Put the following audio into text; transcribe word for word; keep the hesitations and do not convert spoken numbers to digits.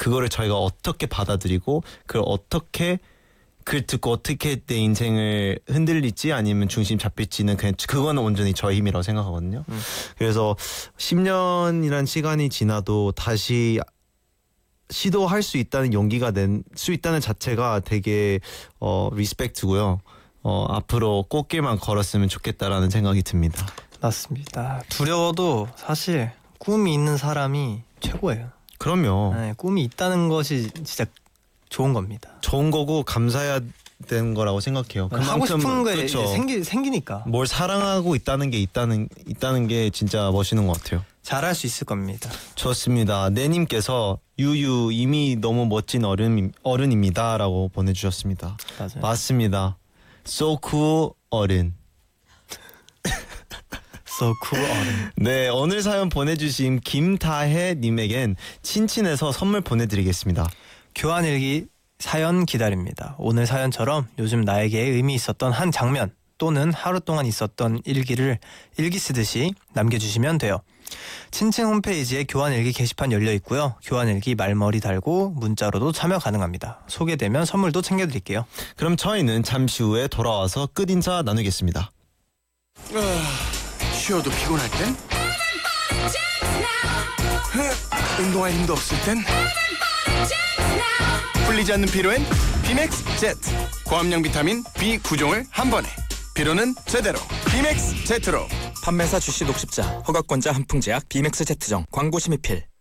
그거를 저희가 어떻게 받아들이고 그걸 어떻게 글 듣고 어떻게 내 인생을 흔들릴지 아니면 중심 잡힐지는 그냥 그거는 온전히 저의 힘이라고 생각하거든요. 음. 그래서 십 년이란 시간이 지나도 다시 시도할 수 있다는 용기가 낸 수 있다는 자체가 되게 어 리스펙트고요. 어 앞으로 꽃길만 걸었으면 좋겠다라는 생각이 듭니다. 맞습니다. 두려워도 사실 꿈이 있는 사람이 최고예요. 그럼요. 네, 꿈이 있다는 것이 진짜 좋은 겁니다. 좋은 거고 감사해야 되는 거라고 생각해요. 그만큼, 하고 싶은 게 그렇죠. 생기, 생기니까. 뭘 사랑하고 있다는 게 있다는 있다는 게 진짜 멋있는 것 같아요. 잘할 수 있을 겁니다. 좋습니다. 네님께서 유유 이미 너무 멋진 어른 어른입니다라고 보내주셨습니다. 맞아요. 맞습니다. So cool 어른. So cool 어른. 네, 오늘 사연 보내주신 김다혜님에겐 친친에서 선물 보내드리겠습니다. 교환일기 사연 기다립니다. 오늘 사연처럼 요즘 나에게 의미 있었던 한 장면 또는 하루 동안 있었던 일기를 일기 쓰듯이 남겨주시면 돼요. 친친 홈페이지에 교환일기 게시판 열려 있고요. 교환일기 말머리 달고 문자로도 참여 가능합니다. 소개되면 선물도 챙겨드릴게요. 그럼 저희는 잠시 후에 돌아와서 끝인사 나누겠습니다. 아, 쉬어도 피곤할 땐? 운동할 힘도 없을 땐? 풀리지 않는 피로엔 비맥스 제트. 고함량 비타민 비 구 종을 한 번에. 피로는 제대로 비맥스 제트로. 판매사 주시 녹십자 허가권자 한풍제약 비맥스 제트정 광고 심의필.